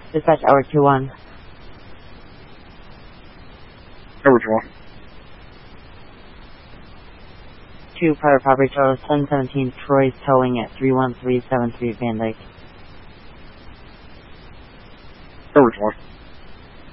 Dispatch hour 2-1. Hour 2-1. 2 private property total 717 Troy's towing at 31373 Van Dyke. Hour 2-1.